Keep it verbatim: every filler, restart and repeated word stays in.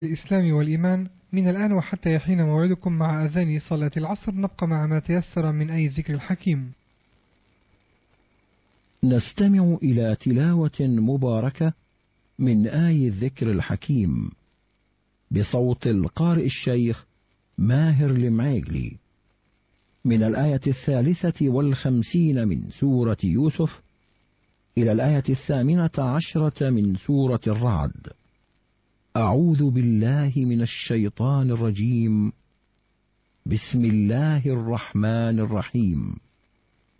الإسلام والإيمان. من الآن وحتى يحين موعدكم مع أذان صلاة العصر نبقى مع ما تيسر من آي الذكر الحكيم. نستمع إلى تلاوة مباركة من آي الذكر الحكيم بصوت القارئ الشيخ ماهر المعيقلي من الآية الثالثة والخمسين من سورة يوسف إلى الآية الثامنة عشرة من سورة الرعد. أعوذ بالله من الشيطان الرجيم. بسم الله الرحمن الرحيم.